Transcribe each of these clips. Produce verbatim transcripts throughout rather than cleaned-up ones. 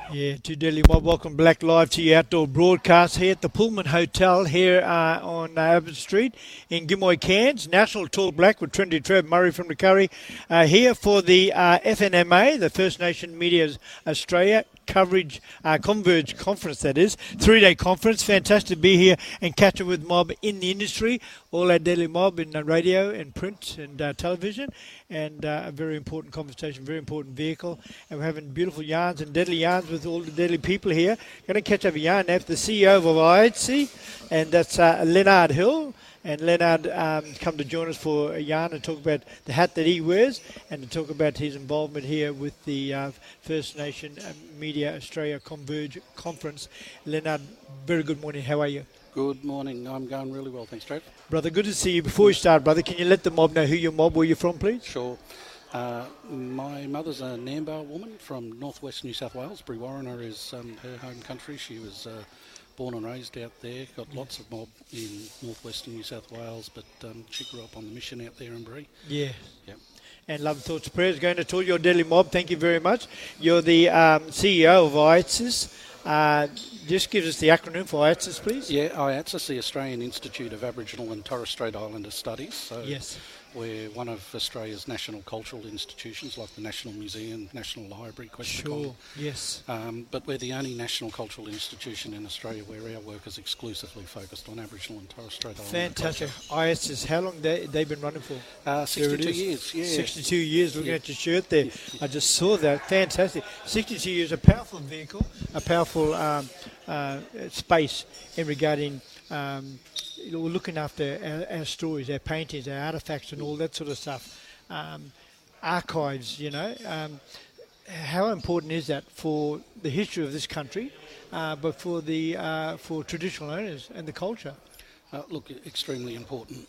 Yeah, to Delhi Mob, welcome Black Live to your outdoor broadcast here at the Pullman Hotel here uh, on uh, Abbott Street in Gimoy, Cairns. National Tall Black with Trinity Trev Murray from the Curry uh, here for the uh, F N M A, the First Nation Media Australia coverage, uh, Converge conference, that is. Three-day conference. Fantastic to be here and catch up with Mob in the industry. All our Daily Mob in uh, radio and print and uh, television. And uh, a very important conversation, very important vehicle. And we're having beautiful yarns and deadly yarns with all the deadly people here. Going to catch up a yarn now for the C E O of I A T S E, and that's uh, Leonard Hill. And Leonard um, come to join us for a yarn and talk about the hat that he wears and to talk about his involvement here with the uh, First Nation uh, Media Australia Converge Conference. Leonard, very good morning. How are you? Good morning. I'm going really well, thanks, Trev. Brother, good to see you. Before we start, brother, can you let the mob know who your mob, where you're from, please? Sure. Uh, my mother's a Nambar woman from northwest New South Wales. Brewarrina is um, her home country. She was uh, born and raised out there. Got lots of mob in northwestern New South Wales, but um, she grew up on the mission out there in Bree. Yeah. Yeah. And Love, Thoughts, Prayers going to all your Daily Mob. Thank you very much. You're the um, C E O of I A T S E. Uh, just give us the acronym for I A T S E, please. Yeah, I A T S E, the Australian Institute of Aboriginal and Torres Strait Islander Studies. So yes. We're one of Australia's national cultural institutions, like the National Museum, National Library, Questacon. Sure, yes. Um, but we're the only national cultural institution in Australia where our work is exclusively focused on Aboriginal and Torres Strait Islander Fantastic. culture. I A T S E, how long they they've been running for? Uh, sixty-two years, yeah. sixty-two years, looking yeah. at your shirt there. Yeah. I just saw that. Fantastic. sixty-two years, a powerful vehicle, a powerful um, uh, space in regarding um, you know, looking after our, our stories, our paintings, our artefacts and all that sort of stuff. Um, archives, you know. Um, how important is that for the history of this country, uh, but for the uh, for traditional owners and the culture? Uh, look, extremely important.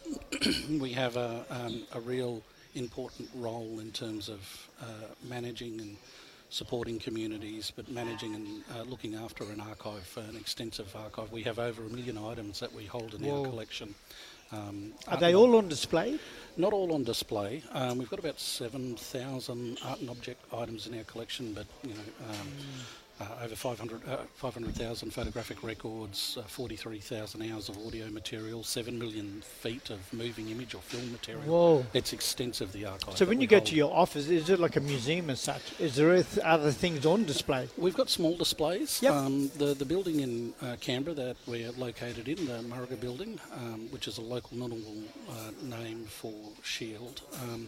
We have a, um, a real important role in terms of uh, managing and supporting communities, but managing and uh, looking after an archive, uh, an extensive archive. We have over a million items that we hold in Whoa. our collection. Um, Are they all on display? Not all on display. Um, we've got about seven thousand art and object items in our collection, but you know, um, mm. uh, over five hundred thousand photographic records, uh, forty-three thousand hours of audio material, seven million feet of moving image or film material. Whoa. It's extensive, the archive. So when you go hold. to your office, is it like a museum as such? Is there other things on display? We've got small displays. Yep. Um, the, the building in uh, Canberra that we're located in, the Murruga building, um, which is a local Ngunnawal uh, name for Shield. Um,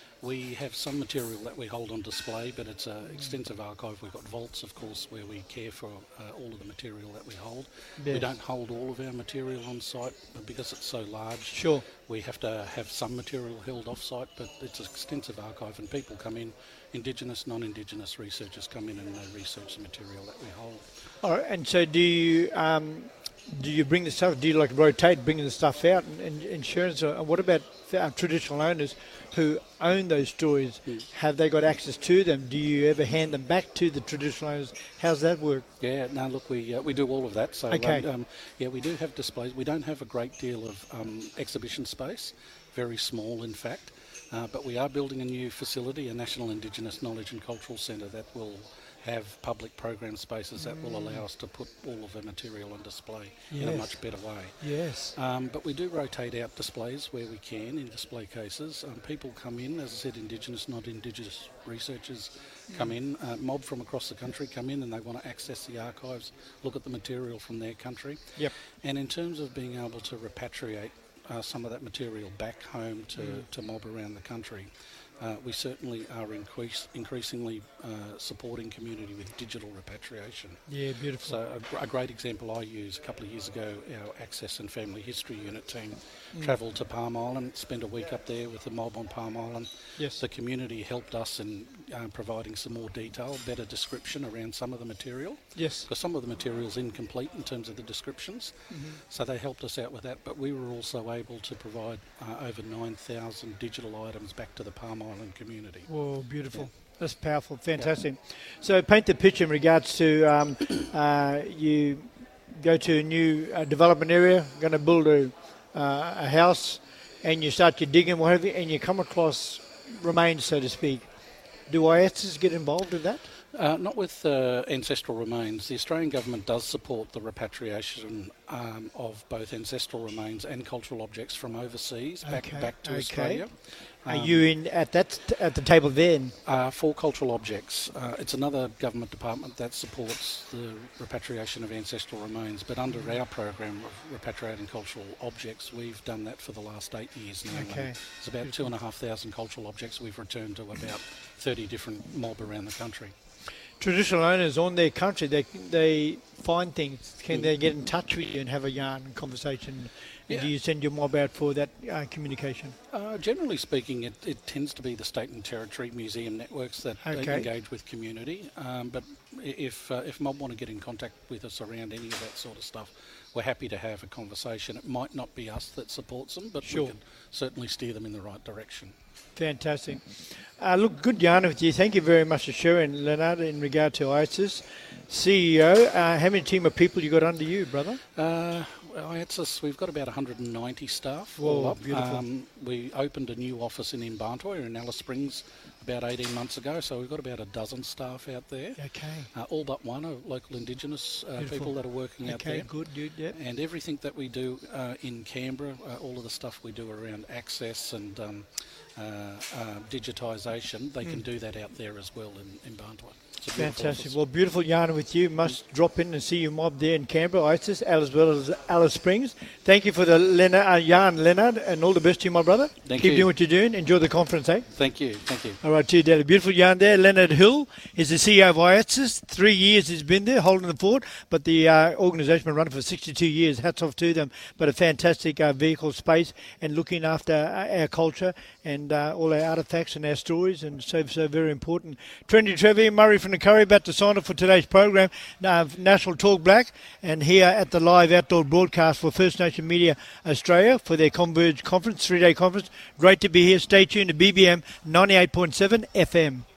We have some material that we hold on display, but it's an extensive archive. We've got vaults, of course, where we care for uh, all of the material that we hold. Yes. We don't hold all of our material on site because it's so large. Sure. We have to have some material held off-site, but it's an extensive archive, and people come in, Indigenous, non-Indigenous researchers come in and they research the material that we hold. All right, and so do you... Um Do you bring the stuff, do you like rotate bringing the stuff out and, and insurance? Or, and what about uh, traditional owners who own those stories? Mm. Have they got access to them? Do you ever hand them back to the traditional owners? How's that work? Yeah, no, look, we uh, we do all of that. So, okay. um, um, yeah, we do have displays. We don't have a great deal of um, exhibition space, very small in fact, uh, but we are building a new facility, a National Indigenous Knowledge and Cultural Centre that will have public program spaces that mm. will allow us to put all of the material on display yes. in a much better way. Yes. Um, but we do rotate out displays where we can in display cases. Um, people come in, as I said, Indigenous, not Indigenous researchers mm. come in, uh, mob from across the country come in and they want to access the archives, look at the material from their country. Yep. And in terms of being able to repatriate uh, some of that material back home to, mm. to mob around the country, Uh, we certainly are increase, increasingly uh, supporting community with digital repatriation. Yeah, beautiful. So a, a great example I use, a couple of years ago, our Access and Family History Unit team mm. travelled to Palm Island, spent a week up there with the mob on Palm Island. Yes. The community helped us in uh, providing some more detail, better description around some of the material. Yes. Because some of the material's incomplete in terms of the descriptions. Mm-hmm. So they helped us out with that, but we were also able to provide uh, over nine thousand digital items back to the Palm Island community. Whoa, beautiful. Yeah. That's powerful, fantastic. Yeah. So paint the picture in regards to um, uh, you go to a new uh, development area, going to build a, uh, a house, and you start your digging, whatever, and you come across remains, so to speak. Do I A T S E get involved in that? Uh, not with uh, ancestral remains. The Australian government does support the repatriation um, of both ancestral remains and cultural objects from overseas back Okay, back to okay. Australia. Are Um, you in at that at the table then? Uh, for cultural objects, uh, it's another government department that supports the repatriation of ancestral remains. But under our program of repatriating cultural objects, we've done that for the last eight years now. Okay. And it's about two and a half thousand cultural objects we've returned to about thirty different mob around the country. Traditional owners on their country, they they find things. Can Mm. they get in touch with you and have a yarn conversation? And Yeah. do you send your mob out for that uh, communication? Uh, generally speaking, it, it tends to be the state and territory museum networks that uh, Okay. engage with community. Um, but i- if uh, if mob want to get in contact with us around any of that sort of stuff, we're happy to have a conversation. It might not be us that supports them, but Sure. we can certainly steer them in the right direction. Fantastic. Uh, look, good yarn with you. Thank you very much for sharing, Leonard, in regard to IATSIS. C E O, uh, how many team of people you got under you, brother? Uh, well, IATSIS, we've got about one hundred ninety staff. Whoa, all up. beautiful. Um, we opened a new office in Imbantua in Alice Springs about eighteen months ago, so we've got about a dozen staff out there. Okay. Uh, all but one are local Indigenous uh, Beautiful. people that are working out Okay, there. good, dude. Yeah. And everything that we do uh, in Canberra, uh, all of the stuff we do around access and um, uh, uh, digitisation, they can do that out there as well in, in Bantua. It's a beautiful Fantastic. office. Well, beautiful yarn with you. Must drop in and see your mob there in Canberra, IATSIS, as well as Alice Springs. Thank you for the Leonard, uh, yarn, Leonard, and all the best to you, my brother. Thank Keep you. doing what you're doing. Enjoy the conference, eh? Thank you, thank you. All right, to you, Daddy. Beautiful yarn there. Leonard Hill is the C E O of IATSIS. Three years he's been there, holding the fort, but the uh, organisation has been running for sixty-two years. Hats off to them. But a fantastic uh, vehicle space and looking after uh, our culture and uh, all our artefacts and our stories, and so, so very important. Trendy Trevor, Murray from the Curry, about to sign off for today's program, uh, National Talk Black, and here at the live outdoor broadcast for First Nation Media Australia for their Converge conference, three-day conference. Great to be here. Stay tuned to B B M ninety-eight point seven F M.